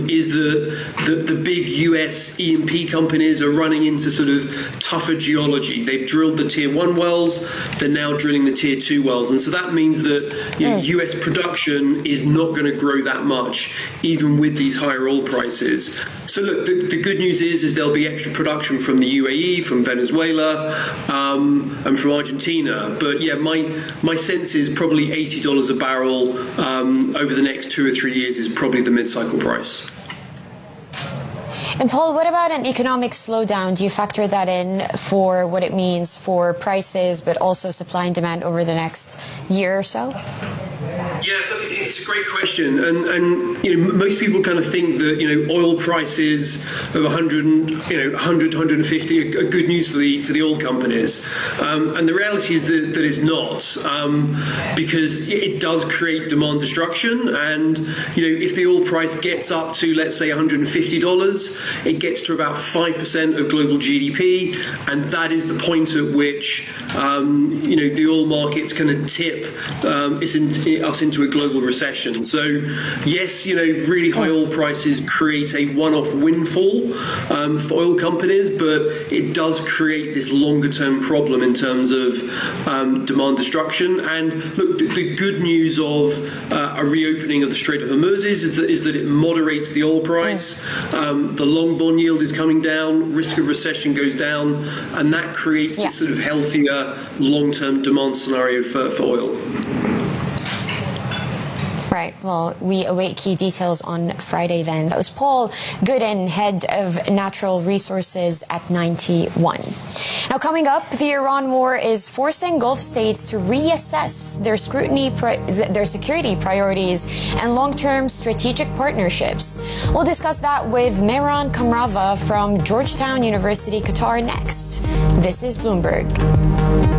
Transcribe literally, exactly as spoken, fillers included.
is that the, the big U S E and P companies are running into sort of tougher geology. They've drilled the tier one wells, they're now drilling the tier two wells. And so that means that you know, mm. U S production is not going to grow that much, even with these higher oil prices. So look, the, the good news is, is there'll be extra production from the U A E, from Venezuela, um, and from Argentina. But yeah, my, my sense is probably eighty dollars a barrel um, over the next two or three years is probably the mid-cycle price. And Paul, what about an economic slowdown? Do you factor that in for what it means for prices, but also supply and demand over the next year or so? Yeah, look, it's a great question, and and you know most people kind of think that you know oil prices of one hundred, you know one hundred, one hundred fifty are good news for the for the oil companies, um, and the reality is that, that it's not, um, because it does create demand destruction, and you know if the oil price gets up to, let's say, one hundred fifty dollars, it gets to about five percent of global G D P, and that is the point at which um, you know the oil market's going to tip um, it's in, us into a global recession. So yes, you know, really high oil prices create a one-off windfall um, for oil companies, but it does create this longer-term problem in terms of um, demand destruction. And look, the, the good news of uh, a reopening of the Strait of Hormuz is that, is that it moderates the oil price. Um, the long bond yield is coming down, risk of recession goes down, and that creates yeah. this sort of healthier long-term demand scenario for, for oil. Right. Well, we await key details on Friday then. That was Paul Gooden, head of natural resources at Ninety One. Now, coming up, the Iran war is forcing Gulf states to reassess their scrutiny, their security priorities and long-term strategic partnerships. We'll discuss that with Mehran Kamrava from Georgetown University, Qatar next. This is Bloomberg.